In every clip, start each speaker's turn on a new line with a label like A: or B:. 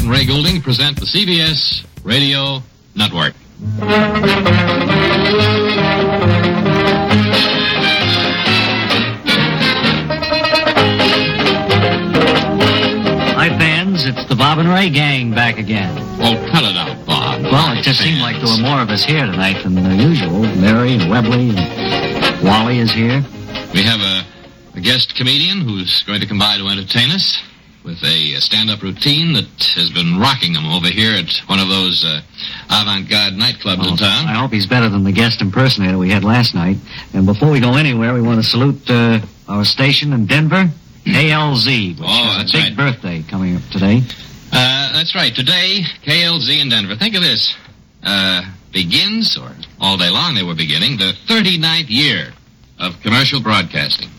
A: and Ray Goulding present the CBS Radio Network.
B: Hi, fans. It's the Bob and Ray gang back again.
A: Oh, cut it out, Bob.
B: Well, it just seemed like there were more of us here tonight than usual. Mary and Webley and Wally is here.
A: We have a guest comedian who's going to come by to entertain us with a stand-up routine that has been rocking him over here at one of those avant-garde nightclubs in town.
B: I hope he's better than the guest impersonator we had last night. And before we go anywhere, we want to salute our station in Denver, KLZ, which has a big birthday coming up today.
A: That's right. Today, KLZ in Denver. Think of this. Begins, or all day long they were beginning, the 39th year of commercial broadcasting.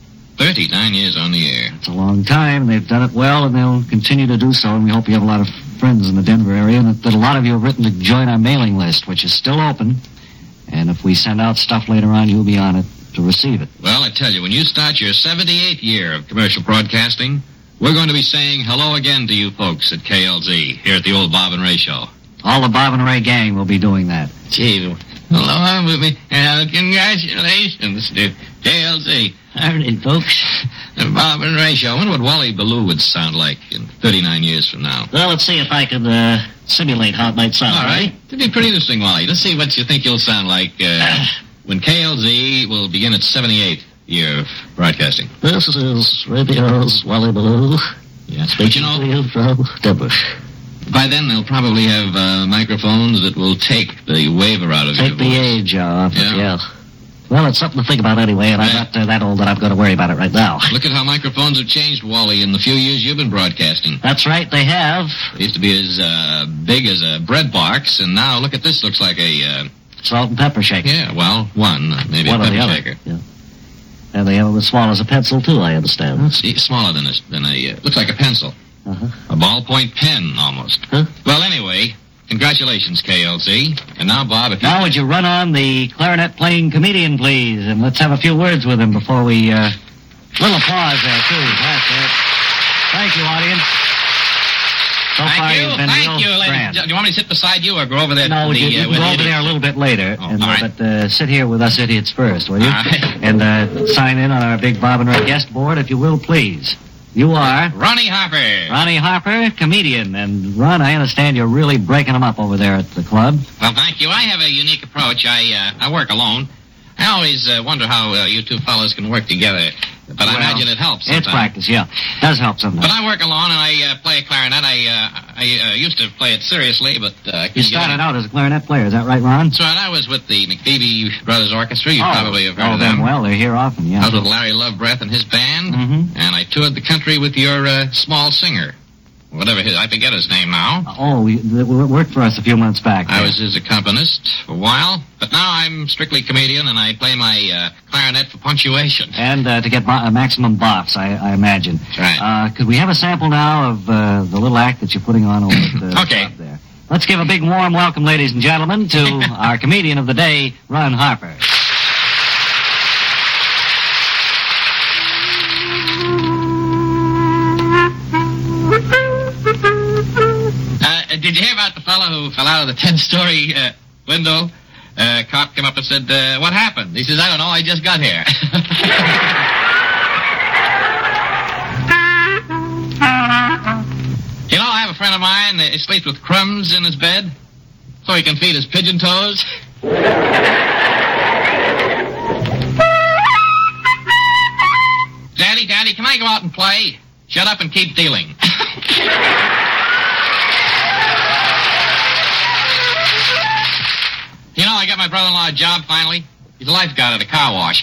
A: 39 years on the air.
B: It's a long time. They've done it well, and they'll continue to do so. And we hope you have a lot of friends in the Denver area, and that a lot of you have written to join our mailing list, which is still open. And if we send out stuff later on, you'll be on it to receive it.
A: Well, I tell you, when you start your 78th year of commercial broadcasting, we're going to be saying hello again to you folks at KLZ here at the old Bob and Ray Show.
B: All the Bob and Ray gang will be doing that.
A: Gee, hello with me, and congratulations to KLZ.
B: Alright, folks.
A: The Bob and Ray Show. I wonder what Wally Ballou would sound like in 39 years from now.
B: Well, let's see if I can simulate how it might sound.
A: All right. It'd be pretty interesting, Wally. Let's see what you think you'll sound like when KLZ will begin its 78th year of broadcasting.
B: This is Radio's Wally Ballou.
A: Yes, but you know,
B: from Denver.
A: By then they'll probably have microphones that will take the waver out of your voice.
B: Take the age off,
A: yeah.
B: Well, it's something to think about anyway, and I'm not that old that I've got to worry about it right now.
A: Look at how microphones have changed, Wally, in the few years you've been broadcasting.
B: That's right, they have.
A: They used to be as big as a bread box, and now look at this. Looks like a...
B: salt and pepper shaker.
A: Yeah, well, maybe
B: one
A: a pepper shaker.
B: Yeah. And they have them as small as a pencil, too, I understand.
A: It's smaller than a looks like a pencil.
B: Uh-huh.
A: A ballpoint pen, almost.
B: Huh?
A: Well, anyway, congratulations, KLZ. And now, Bob, if you...
B: Now, would you run on the clarinet-playing comedian, please? And let's have a few words with him before we... Little applause there, too. That's it. Thank you, audience. So far, you've been real grand.
A: Do you want me to sit beside you or go over there?
B: No, you can go over there a little bit later.
A: Oh, all right.
B: But sit here with us idiots first, will you?
A: All right.
B: And sign in on our big Bob and Ray guest board, if you will, please. You are...
A: Ronnie Harper.
B: Ronnie Harper, comedian. And, Ron, I understand you're really breaking them up over there at the club.
A: Well, thank you. I have a unique approach. I work alone. I always wonder how you two fellas can work together. But I imagine it helps sometimes.
B: It's practice, yeah. It does help sometimes.
A: But I work alone, and I play a clarinet. I used to play it seriously, but...
B: you started out as a clarinet player, is that right, Ron?
A: That's right. I was with the McPheeby Brothers Orchestra. You probably have heard of them.
B: Well, they're here often, yeah.
A: I was with Larry Lovebreath and his band, and I toured the country with your small singer. Whatever I forget his name now.
B: He worked for us a few months back.
A: I was his accompanist for a while, but now I'm strictly comedian, and I play my clarinet for punctuation.
B: And to get maximum boffs, I imagine.
A: That's right.
B: Could we have a sample now of the little act that you're putting on over at the top there? Let's give a big warm welcome, ladies and gentlemen, to our comedian of the day, Ron Harper.
A: Did you hear about the fellow who fell out of the 10-story window? Cop came up and said, what happened? He says, I don't know, I just got here. You know, I have a friend of mine, he sleeps with crumbs in his bed so he can feed his pigeon toes. Daddy, can I go out and play? Shut up and keep dealing. You know, I got my brother-in-law a job finally. He's a lifeguard at a car wash.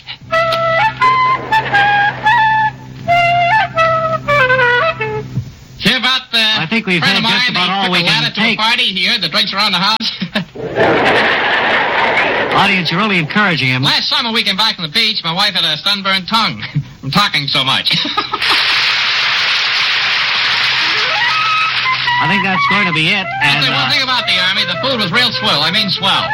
A: Hear about the
B: I think we've
A: friend
B: had
A: of mine
B: just about all we
A: took a
B: can
A: ladder
B: take.
A: to a party here, the drinks around the house?
B: Audience, you're really encouraging him.
A: Last summer we came back from the beach, my wife had a sunburned tongue from talking so much.
B: I think that's going to be it.
A: I'll say one thing about the Army, the food was real swell. I mean swell.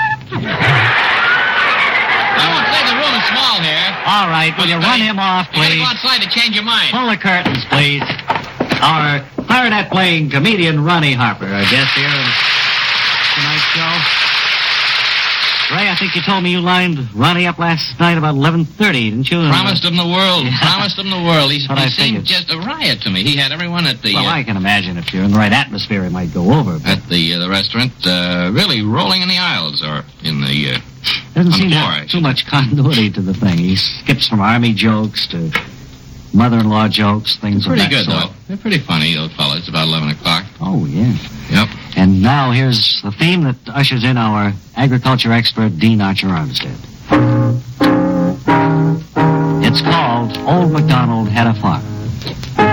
A: I won't say the room is small here.
B: All right, will you run him off,
A: You gotta
B: please?
A: go outside to change your mind.
B: Pull the curtains, please. Our clarinet-playing comedian Ronnie Harper, our guest here in tonight's show. Ray, I think you told me you lined Ronnie up last night about 11:30, didn't you?
A: Promised him the world.
B: Yeah.
A: Promised him the world. He
B: What I
A: seemed
B: figured.
A: just a riot to me. He had everyone at the
B: Well, I can imagine if you're in the right atmosphere, it might go over. But
A: at the restaurant really rolling in the aisles or in the
B: doesn't
A: on
B: seem
A: the
B: to
A: floor,
B: have
A: actually.
B: too much continuity to the thing. He skips from army jokes to mother-in-law jokes, things
A: Pretty
B: of that
A: good,
B: sort.
A: though. They're pretty funny, those fellas, about 11 o'clock.
B: Oh, yeah.
A: Yep.
B: And now here's the theme that ushers in our agriculture expert, Dean Archer Armstead. It's called Old MacDonald Had a Farm.